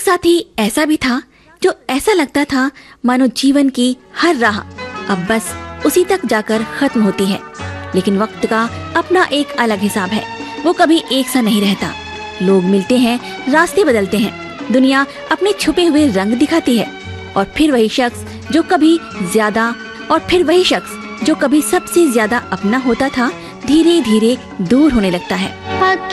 साथ ही ऐसा भी था जो ऐसा लगता था मानो जीवन की हर राह अब बस उसी तक जाकर खत्म होती है। लेकिन वक्त का अपना एक अलग हिसाब है, वो कभी एक सा नहीं रहता। लोग मिलते हैं, रास्ते बदलते हैं, दुनिया अपने छुपे हुए रंग दिखाती है, और फिर वही शख्स जो कभी सबसे ज्यादा अपना होता था, धीरे धीरे दूर होने लगता है।